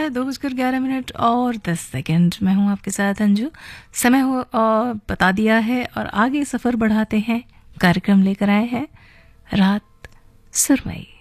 है 2:11 और 10 सेकंड। मैं हूँ आपके साथ अंजू। समय हो बता दिया है और आगे सफ़र बढ़ाते हैं। कार्यक्रम लेकर आए हैं रात सुरमई।